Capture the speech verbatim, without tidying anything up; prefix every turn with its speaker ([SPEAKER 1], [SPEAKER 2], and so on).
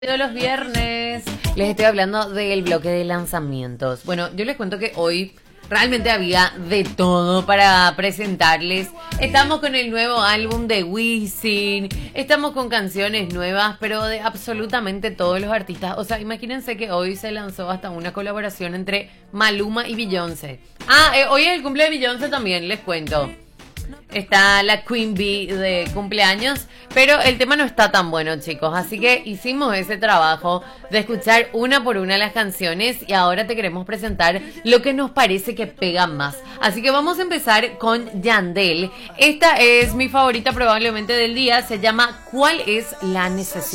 [SPEAKER 1] Todos los viernes les estoy hablando del bloque de lanzamientos. Bueno, yo les cuento que hoy realmente había de todo para presentarles. Estamos con el nuevo álbum de Wisin, estamos con canciones nuevas, pero de absolutamente todos los artistas. O sea, imagínense que hoy se lanzó hasta una colaboración entre Maluma y Beyoncé. Ah, eh, hoy es el cumple de Beyoncé también, les cuento. Está la Queen Bee de cumpleaños, pero el tema no está tan bueno, chicos. Así que hicimos ese trabajo de escuchar una por una las canciones y ahora te queremos presentar lo que nos parece que pega más. Así que vamos a empezar con Yandel. Esta es mi favorita probablemente del día. Se llama ¿Cuál es la necesidad?